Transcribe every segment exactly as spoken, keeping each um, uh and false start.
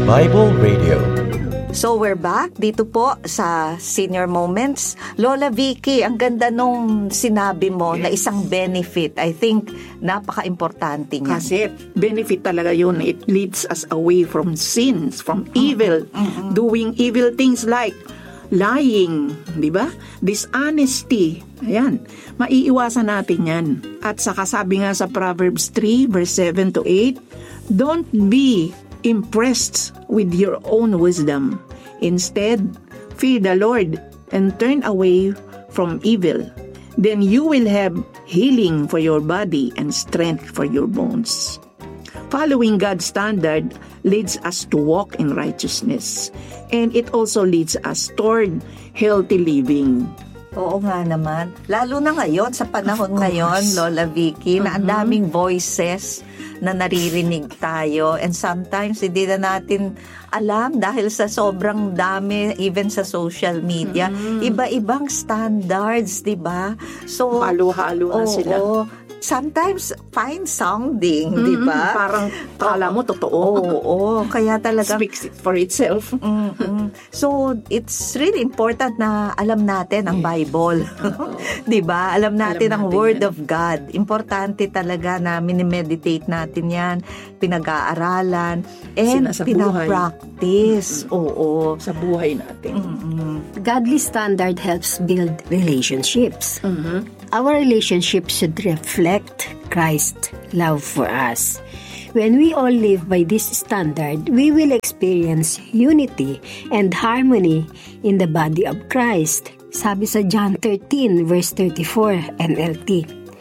Bible Radio. So we're back dito po sa Senior Moments. Lola Vicky, ang ganda nung sinabi mo yes. na isang benefit. I think napaka-importante niya. Kasi benefit talaga yun. It leads us away from sins, from evil, mm-hmm. doing evil things like lying, di ba? Dishonesty. Ayan. Maiiwasan natin yan. At saka sabi nga sa Proverbs three, verse seven to eight, don't be impressed with your own wisdom. Instead, fear the Lord and turn away from evil. Then you will have healing for your body and strength for your bones. Following God's standard leads us to walk in righteousness. And it also leads us toward healthy living. Oo nga naman. Lalo na ngayon, sa panahon ngayon, Lola Vicky, na ang daming voices na naririnig tayo. And sometimes, hindi na natin alam dahil sa sobrang dami, even sa social media, mm-hmm. iba-ibang standards, di ba? So, halo-halo na oh, sila. Oh, sometimes fine sounding, mm-hmm. di ba? Parang kala mo totoo. Oo, oh, oh, kaya talaga speaks it for itself. Mm-hmm. So, it's really important na alam natin ang Bible. Di ba? Alam natin alam ang natin Word yan. Of God. Importante talaga na minimeditate natin yan, pinag-aaralan, and pinapractice. Mm-hmm. Oo. Sa buhay natin. Mm-hmm. Godly standard helps build relationships. Mm-hmm. Our relationship should reflect Christ's love for us. When we all live by this standard, we will experience unity and harmony in the body of Christ. Sabi sa John thirteen, verse thirty-four, N L T.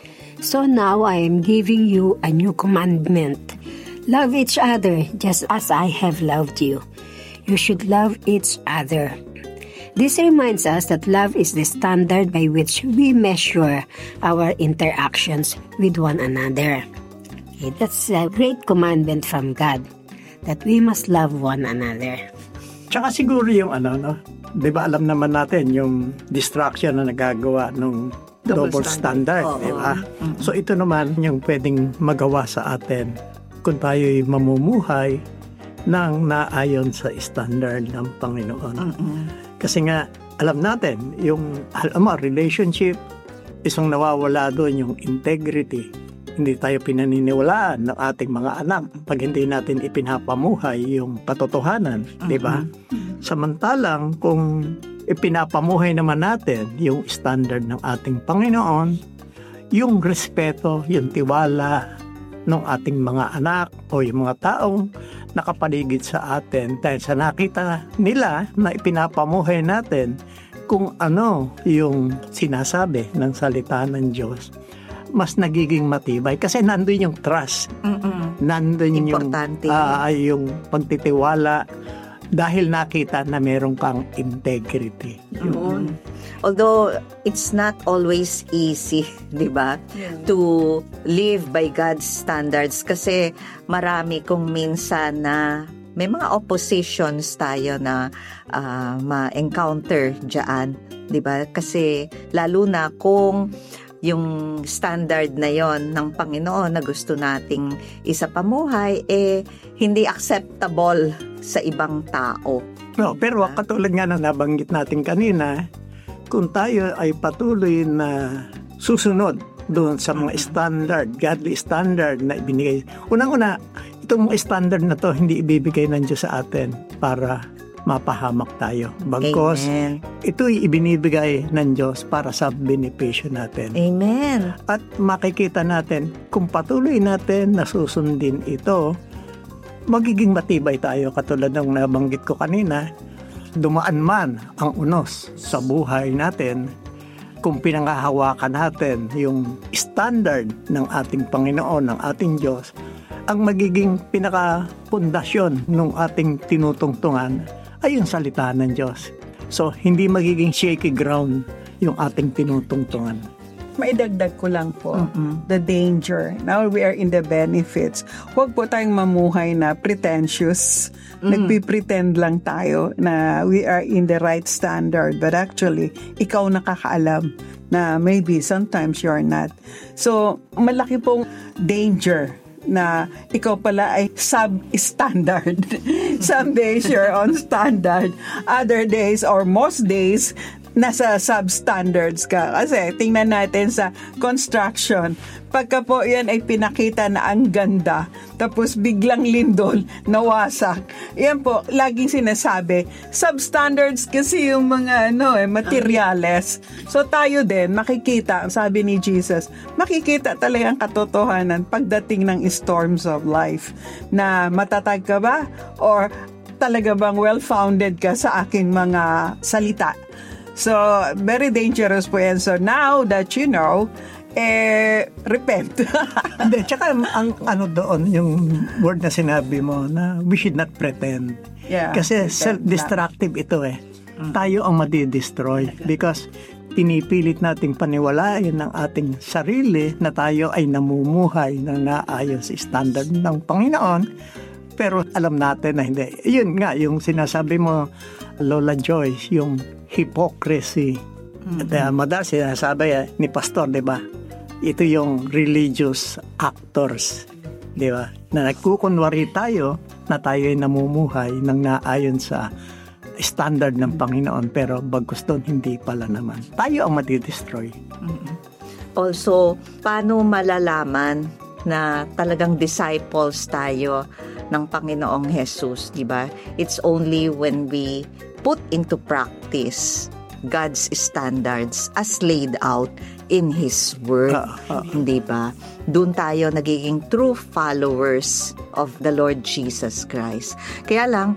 So now I am giving you a new commandment. Love each other just as I have loved you. You should love each other. This reminds us that love is the standard by which we measure our interactions with one another. Okay, that's a great commandment from God, that we must love one another. Tsaka siguro yung ano, no? Di ba alam naman natin yung distraction na nagagawa ng double, double standard, standard di ba? Mm-hmm. So ito naman yung pwedeng magawa sa atin kung tayo'y mamumuhay nang naayon sa standard ng Panginoon. Mm-hmm. Kasi nga, alam natin, yung alam mo, relationship, isang nawawala doon yung integrity. Hindi tayo pinaniniwalaan ng ating mga anak pag hindi natin ipinapamuhay yung katotohanan, mm-hmm. di ba? Samantalang kung ipinapamuhay naman natin yung standard ng ating Panginoon, yung respeto, yung tiwala ng ating mga anak o yung mga taong nakapaligid sa atin dahil sa nakita nila na ipinapamuhay natin kung ano yung sinasabi ng salita ng Diyos, mas nagiging matibay kasi nandun yung trust. Mm-mm. Nandun importante. yung, uh, yung pagtitiwala dahil nakita na meron kang integrity. Yun. Although it's not always easy, di ba? Yeah. To live by God's standards kasi marami kung minsan na may mga oppositions tayo na uh, ma-encounter diyan, di ba? Kasi lalo na kung yung standard na yon ng Panginoon na gusto nating isapamuhay, eh, hindi acceptable sa ibang tao. No, pero katulad nga na nabanggit natin kanina, kung tayo ay patuloy na susunod doon sa mga standard, godly standard na ibinigay. Unang-una, itong mga standard na to hindi ibibigay ng Diyos sa atin para mapahamak tayo. Bagkos, ito'y ibinibigay ng Diyos para sa benepisyo natin. Amen. At makikita natin, kung patuloy natin na susundin ito, magiging matibay tayo katulad ng nabanggit ko kanina. Dumaan man ang unos sa buhay natin, kung pinangahawakan natin yung standard ng ating Panginoon, ng ating Diyos, ang magiging pinaka-pundasyon ng ating tinutungtungan ay yung salita ng Diyos. So, hindi magiging shaky ground yung ating tinutungtungan. Maidagdag ko lang po, Mm-mm. the danger. Now we are in the benefits. Huwag po tayong mamuhay na pretentious. Mm. Nagpipretend lang tayo na we are in the right standard. But actually, ikaw nakakaalam na maybe sometimes you're not. So, malaki pong danger na ikaw pala ay sub-standard. Some days you're on standard, other days or most days nasa substandards ka. Kasi tingnan natin sa construction, pagka po yan ay pinakita na ang ganda, tapos biglang lindol, nawasak. Yan po, laging sinasabi, substandards kasi yung mga ano eh, materyales. So tayo din, makikita, sabi ni Jesus, makikita talaga ang katotohanan pagdating ng storms of life. Na matatag ka ba? Or talaga bang well-founded ka sa aking mga salita? So, very dangerous po yan. So, now that you know, eh, repent. Hindi, tsaka ang ano doon, yung word na sinabi mo, na we should not pretend. Yeah, Kasi pretend self-destructive ito eh. Tayo ang madi-destroy because pinipilit nating paniwalain ng ating sarili na tayo ay namumuhay na naayon sa standard ng Panginoon. Pero alam natin na hindi. Yun nga, yung sinasabi mo, Lola Joyce, yung hypocrisy. Mm-hmm. At uh, madalas sinasabi uh, ni Pastor, di ba? Ito yung religious actors, di ba? Na nagkukunwari tayo na tayo ay namumuhay ng naayon sa standard ng Panginoon, pero bagkus doon hindi pala naman. Tayo ang madi-destroy. Mm-hmm. Also, paano malalaman na talagang disciples tayo ng Panginoong Jesus, di ba? It's only when we put into practice God's standards as laid out in His Word. Uh, uh, Hindi ba? Doon tayo nagiging true followers of the Lord Jesus Christ. Kaya lang,